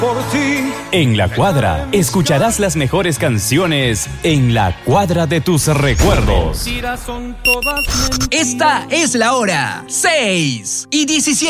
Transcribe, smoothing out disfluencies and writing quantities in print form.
Por ti. En La Cuadra, escucharás las mejores canciones en la cuadra de tus recuerdos. Mentiras son todas mentiras. Esta es la hora, 6:17.